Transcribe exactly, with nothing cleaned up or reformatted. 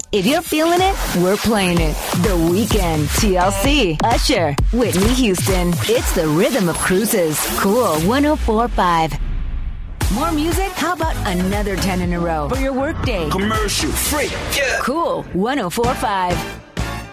If you're feeling it, we're playing it. The Weeknd, T L C, Usher, Whitney Houston. It's the rhythm of cruises. Cool one oh four point five. More music? How about another ten in a row for your workday? Commercial free. Yeah. Cool one oh four point five.